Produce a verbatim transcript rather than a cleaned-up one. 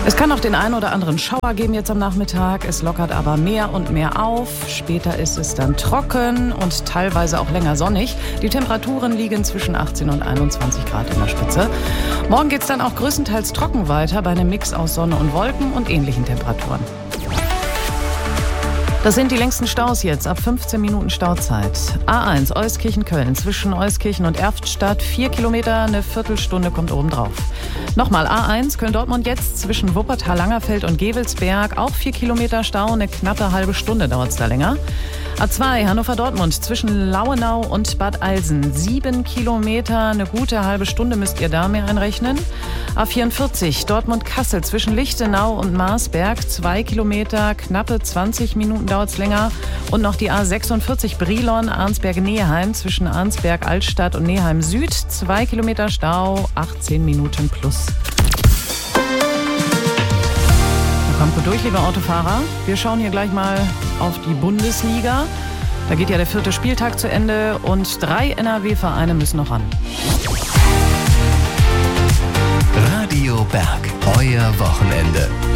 Es kann noch den einen oder anderen Schauer geben jetzt am Nachmittag. Es lockert aber mehr und mehr auf. Später ist es dann trocken und teilweise auch länger sonnig. Die Temperaturen liegen zwischen achtzehn und einundzwanzig Grad in der Spitze. Morgen geht es dann auch größtenteils trocken weiter bei einem Mix aus Sonne und Wolken und ähnlichen Temperaturen. Das sind die längsten Staus jetzt, ab fünfzehn Minuten Stauzeit. A eins, Euskirchen-Köln, zwischen Euskirchen und Erftstadt, vier Kilometer, eine Viertelstunde kommt oben drauf. Nochmal A eins, Köln-Dortmund jetzt, zwischen Wuppertal-Langerfeld und Gevelsberg, auch vier Kilometer Stau, eine knappe halbe Stunde dauert es da länger. A zwei, Hannover-Dortmund, zwischen Lauenau und Bad Eilsen, sieben Kilometer, eine gute halbe Stunde müsst ihr da mehr einrechnen. A vierundvierzig, Dortmund-Kassel, zwischen Lichtenau und Marsberg, zwei Kilometer, knappe zwanzig Minuten dauert es länger. Und noch die A sechsundvierzig, Brilon, Arnsberg-Neheim, zwischen Arnsberg-Altstadt und Neheim-Süd, zwei Kilometer Stau, achtzehn Minuten plus. Kommt gut durch, liebe Autofahrer. Wir schauen hier gleich mal auf die Bundesliga. Da geht ja der vierte Spieltag zu Ende und drei N R W-Vereine müssen noch ran. Radio Berg, euer Wochenende.